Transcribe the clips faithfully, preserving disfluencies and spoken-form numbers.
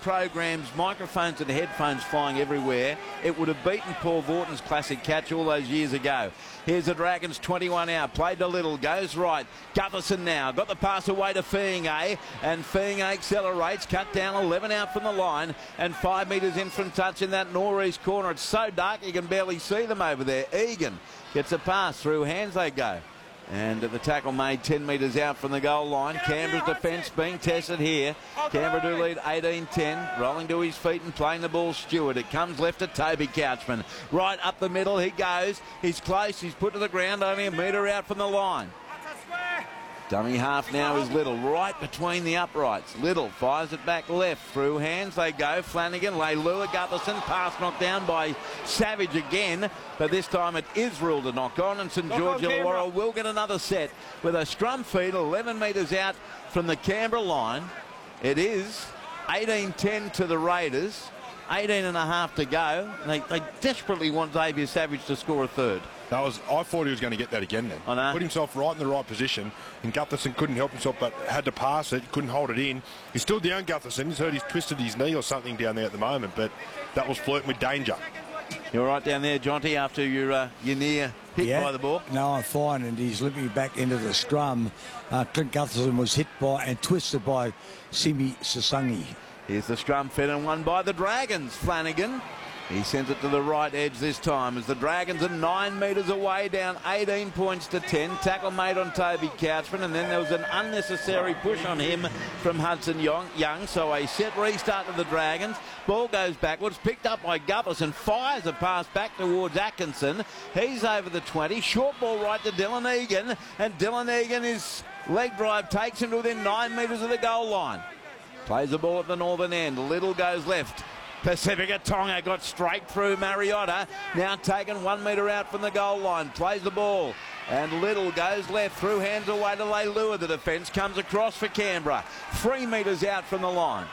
programs, microphones and headphones flying everywhere, it would have beaten Paul Vorton's classic catch all those years ago. Here's the Dragons, twenty-one out, played to Little, goes right. Gutherson now, got the pass away to Fiingay, and Fiingay accelerates, cut down eleven out from the line, and five metres in from touch in that northeast corner. It's so dark you can barely see them over there. Egan gets a pass, through hands they go. And the tackle made ten metres out from the goal line. Canberra's defence being tested here. Canberra do lead eighteen ten. Rolling to his feet and playing the ball, Stewart. It comes left to Toby Couchman. Right up the middle he goes. He's close. He's put to the ground, only a metre out from the line. Dummy half now is Little, right between the uprights. Little fires it back left. Through hands they go. Flanagan, Leilua, Gutherson. Pass knocked down by Savage again. But this time it is ruled a knock on. And St George Illawarra will get another set with a scrum feed eleven metres out from the Canberra line. It is eighteen ten to the Raiders. eighteen and a half to go. They, they desperately want Xavier Savage to score a third. That was, I thought he was going to get that again then. I know. Put himself right in the right position, and Gutherson couldn't help himself but had to pass it, couldn't hold it in. He's still down, Gutherson. He's heard he's twisted his knee or something down there at the moment, but that was flirting with danger. You're right down there, Jonty, after your, uh, your near hit yeah. by the ball. No, I'm fine, and he's limping back into the scrum. Uh, Clint Gutherson was hit by and twisted by Simi Sasangi. Here's the scrum fed and won by the Dragons. Flanagan, he sends it to the right edge this time as the Dragons are nine metres away, down eighteen points to ten. Tackle made on Toby Couchman, and then there was an unnecessary push on him from Hudson Young. So a set restart to the Dragons. Ball goes backwards, picked up by Gutherson, fires a pass back towards Atkinson. He's over the twenty. Short ball right to Dylan Egan, and Dylan Egan, his leg drive takes him to within nine metres of the goal line. Plays the ball at the northern end. Little goes left. Pacifica Tonga got straight through Mariota. Now taken one metre out from the goal line. Plays the ball. And Little goes left. Through hands away to Leilua. The defence comes across for Canberra. Three metres out from the line.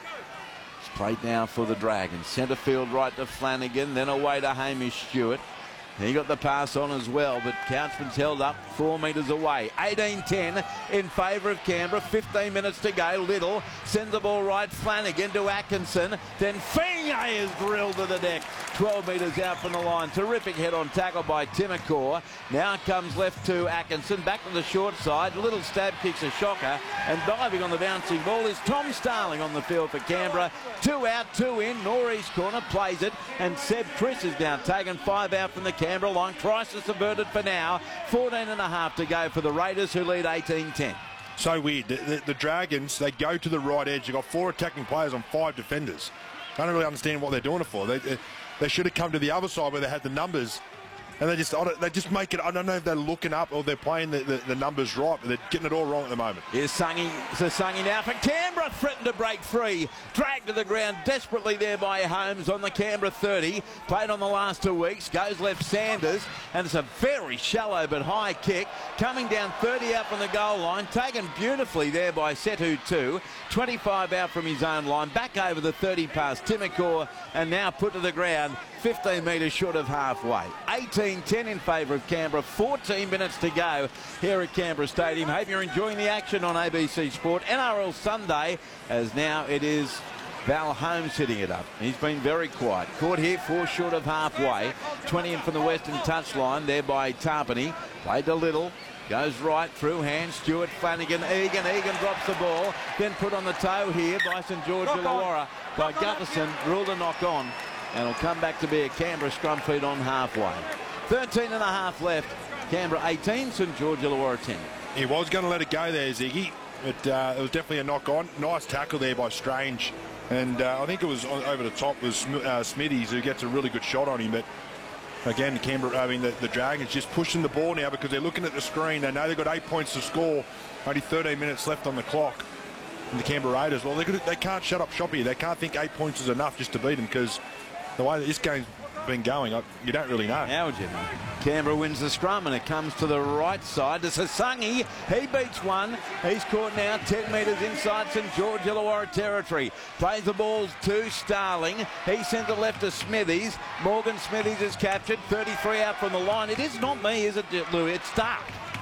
It's played now for the Dragons. Centre field right to Flanagan. Then away to Hamish Stewart. He got the pass on as well, but Couchman's held up four metres away. eighteen ten in favour of Canberra. fifteen minutes to go. Little sends the ball right. Flanagan to Atkinson. Then Fiingay is drilled to the deck. twelve metres out from the line. Terrific head-on tackle by Timokor. Now comes left to Atkinson. Back to the short side. Little stab kicks a shocker. And diving on the bouncing ball is Tom Starling on the field for Canberra. Two out, two in. Northeast corner plays it. And Seb Chris is now taken five out from the Canberra line. Crisis averted for now. fourteen and a half to go for the Raiders, who lead eighteen ten. So weird. The, the, the Dragons, they go to the right edge. They've got four attacking players on five defenders. I don't really understand what they're doing it for. They, they, they should have come to the other side where they had the numbers. And they just they just make it, I don't know if they're looking up or they're playing the, the, the numbers right, but they're getting it all wrong at the moment. Here's Sungy, Sasangi now for Canberra, threatened to break free. Dragged to the ground desperately there by Holmes on the Canberra thirty. Played on the last two weeks, goes left Sanders, and it's a very shallow but high kick. Coming down thirty out from the goal line, taken beautifully there by Setu two. twenty-five out from his own line, back over the thirty past Timokor, and now put to the ground. fifteen metres short of halfway. eighteen ten in favour of Canberra. fourteen minutes to go here at Canberra Stadium. Hope you're enjoying the action on A B C Sport. N R L Sunday, as now it is Val Holmes hitting it up. He's been very quiet. Caught here four short of halfway. twenty in from the western touchline there by Tarpany. Played a little. Goes right through hands. Stewart, Flanagan, Egan. Egan drops the ball. Then put on the toe here by St George Illawarra by Gutherson. Ruled a knock on. And it'll come back to be a Canberra scrum feed on halfway. thirteen and a half left. Canberra eighteen, St George Illawarra ten. He was going to let it go there, Ziggy. But uh, it was definitely a knock on. Nice tackle there by Strange. And uh, I think it was over the top was uh, Smithies who gets a really good shot on him. But again, Canberra, I mean, the, the Dragons just pushing the ball now because they're looking at the screen. They know they've got eight points to score. Only thirteen minutes left on the clock. And the Canberra Raiders, well, they, could, they can't shut up shop here. They can't think eight points is enough just to beat them because the way that this game's been going, you don't really know. How would you know? Canberra wins the scrum and it comes to the right side to Sasangi. He beats one. He's caught now ten metres inside St George Illawarra territory. Plays the ball to Starling. He sends it left to Smithies. Morgan Smithies is captured. thirty-three out from the line. It is not me, is it, Louis? It's Stark.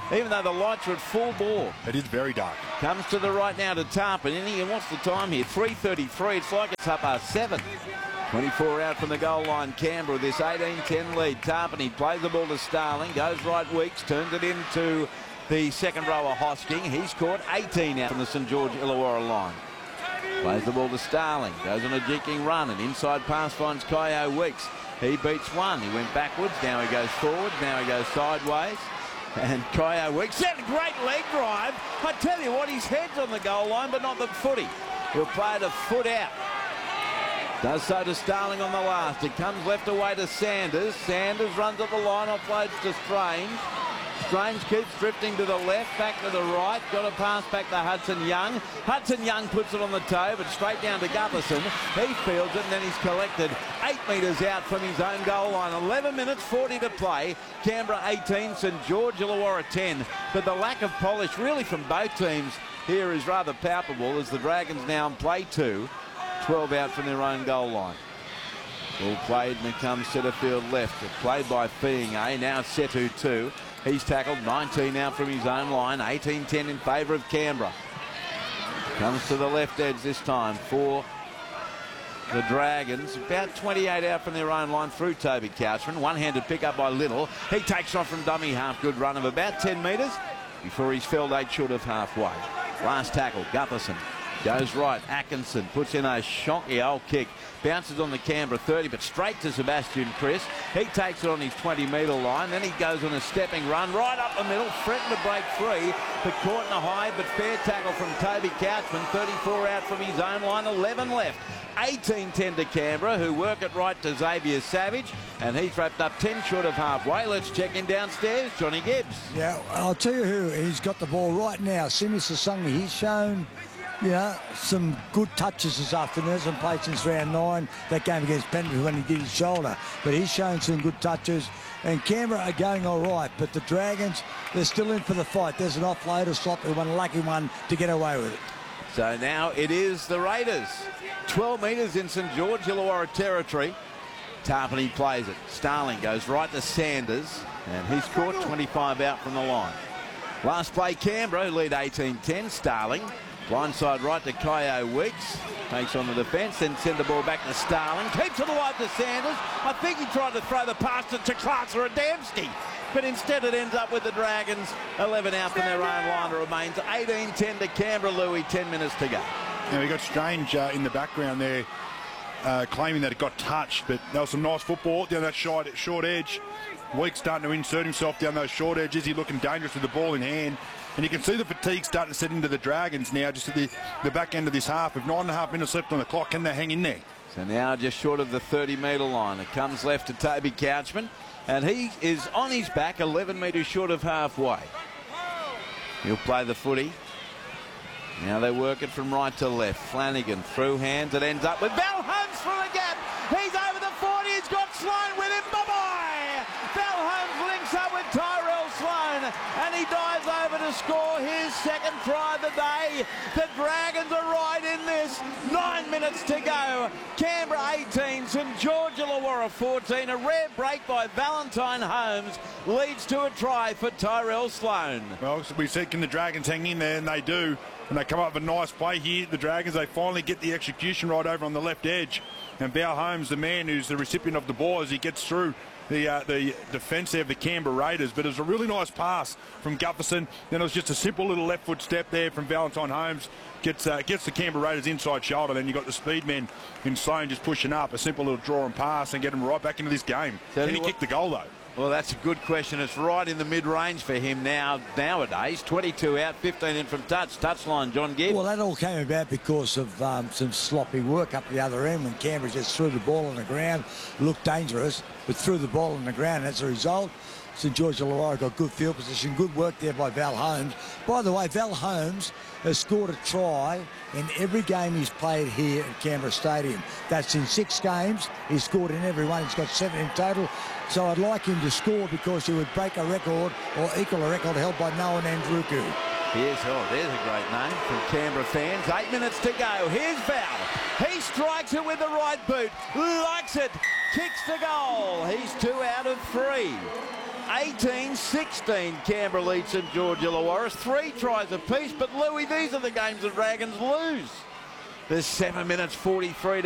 even though the lights are at full bore. It is very dark. Comes to the right now to Tarpon. And what's the time here? three thirty-three. It's like it's up past seven. twenty-four out from the goal line. Canberra with this eighteen ten lead. Tarpon, he plays the ball to Starling. Goes right Weeks. Turns it into the second rower Hosking. He's caught eighteen out from the St George Illawarra line. Plays the ball to Starling. Goes on a jinking run. And inside pass finds Kyo Weeks. He beats one. He went backwards. Now he goes forward. Now he goes sideways. And Kyo Weeks set a great leg drive. I tell you what, his head's on the goal line, but not the footy. He'll play it a foot out. Does so to Starling on the last. It comes left away to Sanders. Sanders runs up the line, offloads to Strange. Strange keeps drifting to the left, back to the right. Got a pass back to Hudson Young. Hudson Young puts it on the toe, but straight down to Gutherson. He fields it, and then he's collected eight metres out from his own goal line. eleven minutes, forty to play. Canberra eighteen, St George Illawarra ten. But the lack of polish really from both teams here is rather palpable as the Dragons now in play two. twelve out from their own goal line. Ball played and it comes centre field left. It's played by Fiinga. Now Setu two. He's tackled nineteen out from his own line. eighteen ten in favour of Canberra. Comes to the left edge this time for the Dragons. About twenty-eight out from their own line through Toby Couchman. One-handed pick up by Little. He takes off from dummy half. Good run of about ten metres before he's felled eight short of halfway. Last tackle, Gutherson. Goes right, Atkinson puts in a shonky old kick. Bounces on the Canberra thirty, but straight to Sebastian Chris. He takes it on his twenty metre line. Then he goes on a stepping run right up the middle, threatened to break free, but caught in a high, but fair tackle from Toby Couchman. thirty-four out from his own line, eleven left. eighteen ten to Canberra, who work it right to Xavier Savage, and he's wrapped up ten short of halfway. Let's check in downstairs, Johnny Gibbs. Yeah, I'll tell you who, he's got the ball right now. Simi Sasungi, he's shown, you know, some good touches this afternoon. Hasn't played since round nine. That game against Penrith when he did his shoulder. But he's shown some good touches. And Canberra are going all right. But the Dragons, they're still in for the fight. There's an offload, a slot, one lucky one to get away with it. So now it is the Raiders. twelve metres in St George Illawarra territory. Tarpany plays it. Starling goes right to Sanders. And he's caught twenty-five out from the line. Last play, Canberra, who lead eighteen ten. Starling. Blindside right to Kyo Weeks. Takes on the defence, then send the ball back to Starling. Keeps it alive to Sanders. I think he tried to throw the pass to Clark Adamski. But instead it ends up with the Dragons. eleven out from their own line. It remains eighteen ten to Canberra, Louis. ten minutes to go. Now we got Strange uh, in the background there, uh, claiming that it got touched. But there was some nice football down that short, short edge. Weeks starting to insert himself down those short edges. He's looking dangerous with the ball in hand. And you can see the fatigue starting to set into the Dragons now, just at the, the back end of this half. With nine and a half minutes left on the clock, can they hang in there? So now just short of the thirty metre line. It comes left to Toby Couchman. And he is on his back, eleven metres short of halfway. He'll play the footy. Now they work it from right to left. Flanagan through hands. It ends up with Bell Holmes through a gap. He's over the forty. He's got Sloan with him. Bye-bye. Bell Holmes links up with Tyrell Sloan. And he dives over to score his second try of the day. The Dragons are right in this. Nine minutes to go. Canberra eighteen, St George Illawarra fourteen. A rare break by Valentine Holmes leads to a try for Tyrell Sloan. Well, we said, can the Dragons hang in there? And they do. And they come up with a nice play here. The Dragons, they finally get the execution right over on the left edge. And Bao Holmes, the man who's the recipient of the ball as he gets through the uh, the defence there of the Canberra Raiders. But it was a really nice pass from Gutherson. Then it was just a simple little left foot step there from Valentine Holmes. Gets uh, gets the Canberra Raiders inside shoulder. Then you've got the speed men in Sloan just pushing up. A simple little draw and pass and get him right back into this game. So Can he kick the goal, though? Well, that's a good question. It's right in the mid-range for him now, nowadays. twenty-two out, fifteen in from touch. Touchline, John Gibb. Well, that all came about because of um, some sloppy work up the other end when Canberra just threw the ball on the ground, looked dangerous, but threw the ball on the ground. As a result, St George Illawarra got good field position, good work there by Val Holmes. By the way, Val Holmes has scored a try in every game he's played here at Canberra Stadium. That's in six games. He's scored in every one. He's got seven in total. So I'd like him to score because he would break a record or equal a record held by Noah Nandruku. Here's, oh, there's a great name from Canberra fans. Eight minutes to go. Here's Val. He strikes it with the right boot. Likes it. Kicks the goal. He's two out of three. eighteen sixteen, Canberra leads St George Illawarra. Three tries apiece, but Louis, these are the games the Dragons lose. There's seven minutes forty-three to